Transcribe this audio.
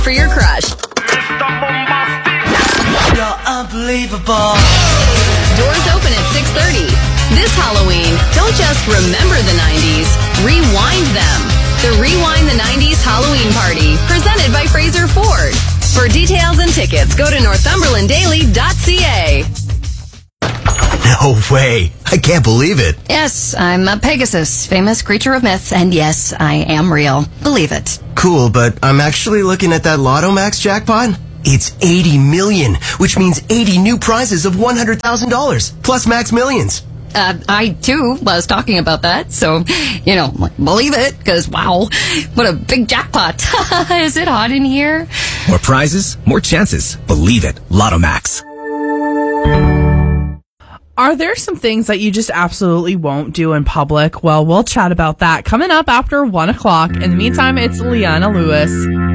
for your crush. You're unbelievable. Doors open at 6:30. This Halloween, don't just remember the 90s, rewind them. The Rewind the 90s Halloween Party, presented by Fraser Ford. For details and tickets, go to northumberlanddaily.ca. No way. I can't believe it. Yes, I'm a Pegasus, famous creature of myth, and yes, I am real. Believe it. Cool, but I'm actually looking at that Lotto Max jackpot. It's 80 million, which means 80 new prizes of $100,000, plus Max Millions. I, too, was talking about that, so, believe it, because, wow, what a big jackpot. Is it hot in here? More prizes, more chances. Believe it. Lotto Max. Are there some things that you just absolutely won't do in public? Well, we'll chat about that coming up after 1 o'clock. In the meantime, it's Leanna Lewis.